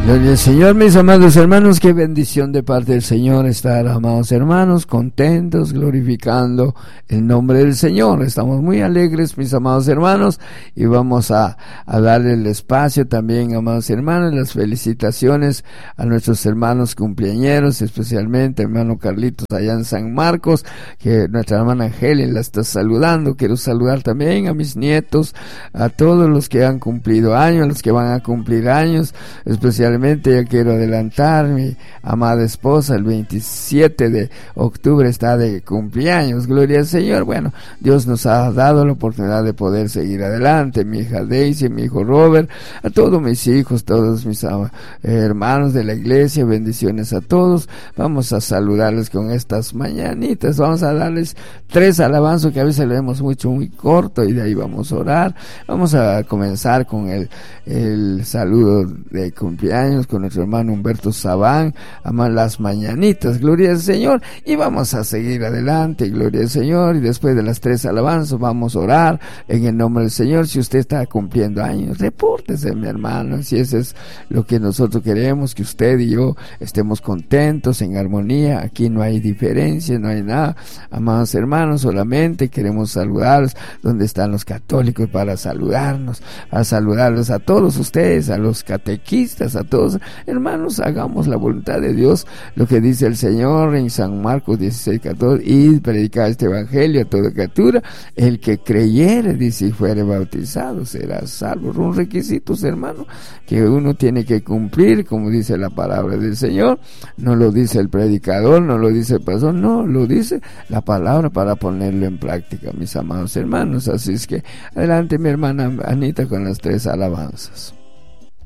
Gloria al Señor, mis amados hermanos, qué bendición de parte del Señor estar, amados hermanos, contentos, glorificando el nombre del Señor. Estamos muy alegres, mis amados hermanos, y vamos a darle el espacio también, amados hermanos, las felicitaciones a nuestros hermanos cumpleañeros, especialmente hermano Carlitos allá en San Marcos, que nuestra hermana Helen la está saludando. Quiero saludar también a mis nietos, a todos los que han cumplido años, a los que van a cumplir años, especialmente ya quiero adelantar, mi amada esposa el 27 de octubre está de cumpleaños, gloria al Señor. Bueno, Dios nos ha dado la oportunidad de poder seguir adelante, mi hija Daisy, mi hijo Robert, a todos mis hijos, todos mis hermanos de la iglesia, bendiciones a todos. Vamos a saludarles con estas mañanitas, vamos a darles 3 alabanzas que a veces leemos mucho, muy corto, y de ahí vamos a orar. Vamos a comenzar con el saludo de cumpleaños con nuestro hermano Humberto Sabán, las mañanitas, gloria al Señor, y vamos a seguir adelante, gloria al Señor, y después de las 3 alabanzas vamos a orar en el nombre del Señor. Si usted está cumpliendo años, repórtese, mi hermano, si eso es lo que nosotros queremos, que usted y yo estemos contentos, en armonía. Aquí no hay diferencia, no hay nada, amados hermanos, solamente queremos saludarlos donde están los católicos, para saludarnos, a saludarlos a todos ustedes, a los catequistas, a todos. Hermanos, hagamos la voluntad de Dios, lo que dice el Señor en San Marcos 16:14, y predicar este evangelio a toda criatura. El que creyere, dice, y fuere bautizado, será salvo. Son requisitos, hermano, que uno tiene que cumplir, como dice la palabra del Señor. No lo dice el predicador, no lo dice el pastor, no, lo dice la palabra para ponerlo en práctica, mis amados hermanos. Así es que adelante, mi hermana Anita, con las 3 alabanzas.